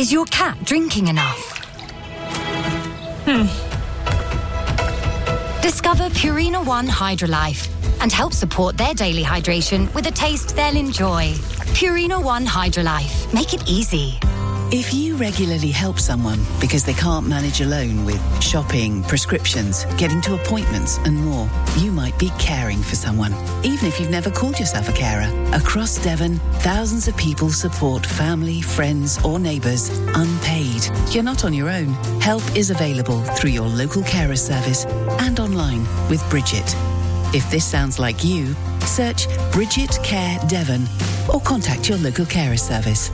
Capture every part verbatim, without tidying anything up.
Is your cat drinking enough? Hmm. Discover Purina One Hydrolife and help support their daily hydration with a taste they'll enjoy. Purina One Hydrolife. Make it easy. If you regularly help someone because they can't manage alone with shopping, prescriptions, getting to appointments and more, you might be caring for someone, even if you've never called yourself a carer. Across Devon, thousands of people support family, friends or neighbours unpaid. You're not on your own. Help is available through your local carer service and online with Bridget. If this sounds like you, search Bridget Care Devon or contact your local carer service.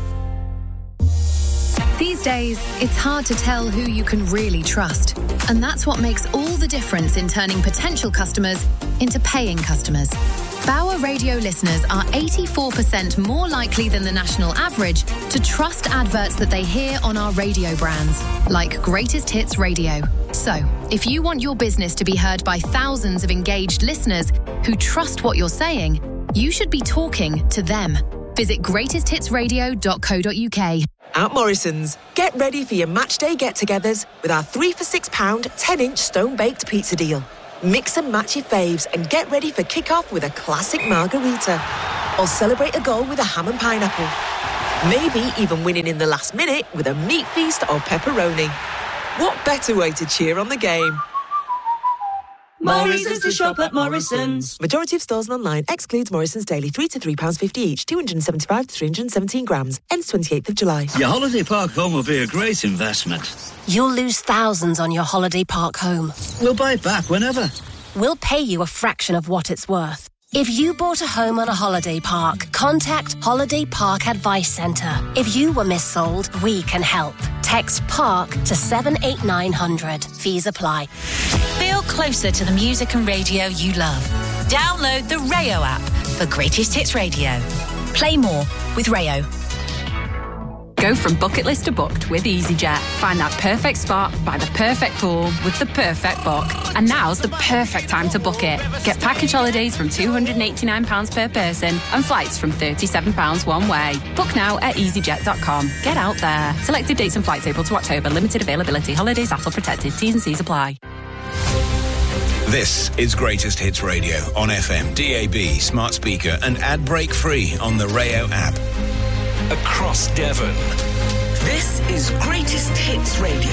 These days, it's hard to tell who you can really trust. And that's what makes all the difference in turning potential customers into paying customers. Bauer Radio listeners are eighty-four percent more likely than the national average to trust adverts that they hear on our radio brands, like Greatest Hits Radio. So, if you want your business to be heard by thousands of engaged listeners who trust what you're saying, you should be talking to them. Visit greatest hits radio dot co dot uk. At Morrison's, get ready for your match day get-togethers with our three for six pound, ten-inch stone-baked pizza deal. Mix and match your faves and get ready for kick-off with a classic margarita. Or celebrate a goal with a ham and pineapple. Maybe even winning in the last minute with a meat feast or pepperoni. What better way to cheer on the game? More reasons to shop at Morrison's. Majority of stores and online excludes Morrison's daily three to three pounds fifty each, two hundred seventy-five to three hundred seventeen grams. Ends twenty-eighth of July. Your holiday park home will be a great investment. You'll lose thousands on your holiday park home. We'll buy it back whenever. We'll pay you a fraction of what it's worth. If you bought a home on a holiday park, contact Holiday Park Advice Centre. If you were missold, we can help. Text PARK to seven eight nine hundred. Fees apply. Feel closer to the music and radio you love. Download the Rayo app for Greatest Hits Radio. Play more with Rayo. Go from bucket list to booked with EasyJet. Find that perfect spot by the perfect pool with the perfect book. And now's the perfect time to book it. Get package holidays from two hundred eighty-nine pounds per person and flights from thirty-seven pounds one way. Book now at easyjet dot com. Get out there. Selected dates and flights April to October. Limited availability. Holidays A T L protected. T's and C's apply. This is Greatest Hits Radio on F M, D A B, smart speaker and ad break free on the Rayo app. Across Devon, this is Greatest Hits Radio.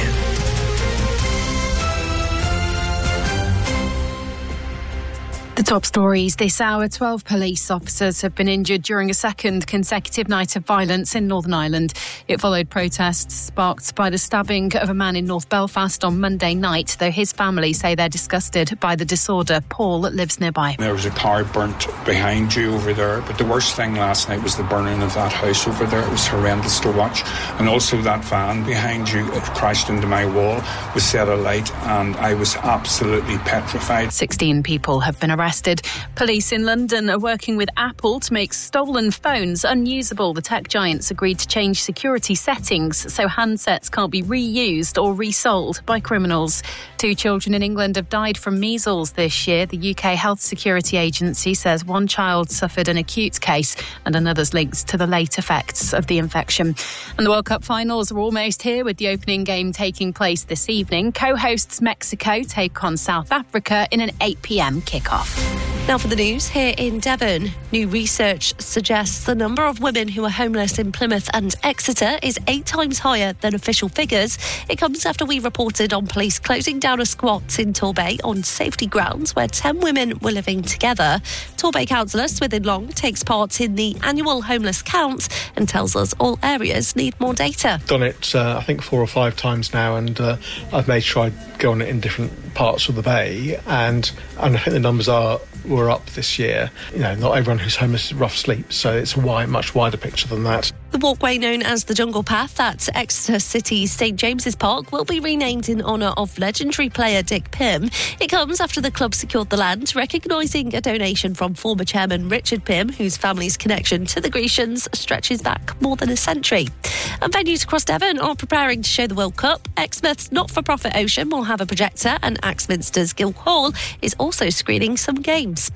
The top stories this hour. twelve police officers have been injured during a second consecutive night of violence in Northern Ireland. It followed protests sparked by the stabbing of a man in North Belfast on Monday night, though his family say they're disgusted by the disorder. Paul lives nearby. There was a car burnt behind you over there, but the worst thing last night was the burning of that house over there. It was horrendous to watch. And also that van behind you, it crashed into my wall, was set alight, and I was absolutely petrified. sixteen people have been arrested. Police in London are working with Apple to make stolen phones unusable. The tech giants agreed to change security settings so handsets can't be reused or resold by criminals. Two children in England have died from measles this year. The U K Health Security Agency says one child suffered an acute case and another's linked to the late effects of the infection. And the World Cup finals are almost here, with the opening game taking place this evening. Co-hosts Mexico take on South Africa in an eight p.m. kickoff. Now for the news here in Devon. New research suggests the number of women who are homeless in Plymouth and Exeter is eight times higher than official figures. It comes after we reported on police closing down a squat in Torbay on safety grounds where ten women were living together. Torbay councillor Swithin Long takes part in the annual homeless count and tells us all areas need more data. Done it, uh, I think, four or five times now, and uh, I've made sure I go on it in different parts of the bay, and, and I think the numbers are were up this year. You know, not everyone who's homeless is rough sleep, so it's a wide, much wider picture than that. The walkway known as the Jungle Path at Exeter City's St James's Park will be renamed in honour of legendary player Dick Pym. It comes after the club secured the land, recognising a donation from former chairman Richard Pym, whose family's connection to the Grecians stretches back more than a century. And venues across Devon are preparing to show the World Cup. Exmouth's not-for-profit Ocean will have a projector, and Axminster's Guildhall is also screening some games.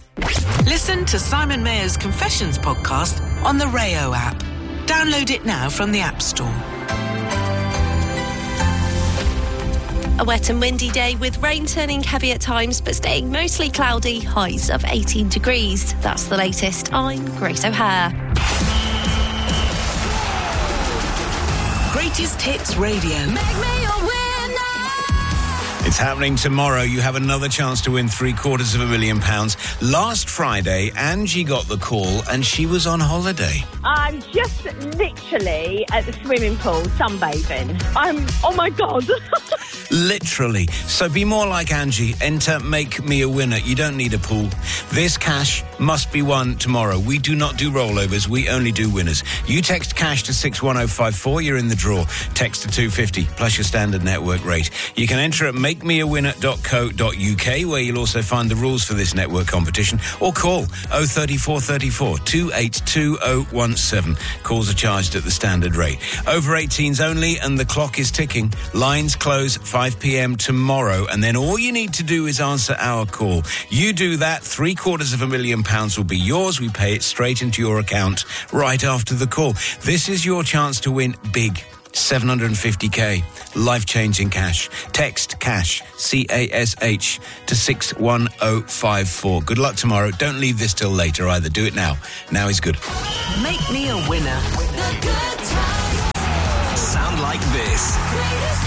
Listen to Simon Mayer's Confessions podcast on the Rayo app. Download it now from the App Store. A wet and windy day with rain turning heavy at times but staying mostly cloudy, highs of eighteen degrees. That's the latest. I'm Grace O'Hare. Greatest Hits Radio. Make me a winner. It's happening tomorrow. You have another chance to win three quarters of a million pounds. Last Friday, Angie got the call and she was on holiday. I'm just literally at the swimming pool sunbathing. I'm, oh my God. Literally. So be more like Angie. Enter Make Me a Winner. You don't need a pool. This cash must be won tomorrow. We do not do rollovers. We only do winners. You text cash to six one oh five four. You're in the draw. Text to two fifty plus your standard network rate. You can enter at make me a winner dot co dot uk, where you'll also find the rules for this network competition, or call oh three four three four two eight two oh one seven. Calls are charged at the standard rate. Over eighteens only, and the clock is ticking. Lines close five p.m. tomorrow, and then all you need to do is answer our call. You do that, three quarters of a million pounds will be yours. We pay it straight into your account right after the call. This is your chance to win big. seven hundred fifty k, life-changing cash. Text CASH, C A S H, to six one oh five four. Good luck tomorrow. Don't leave this till later either. Do it now. Now is good. Make me a winner. Sound like this.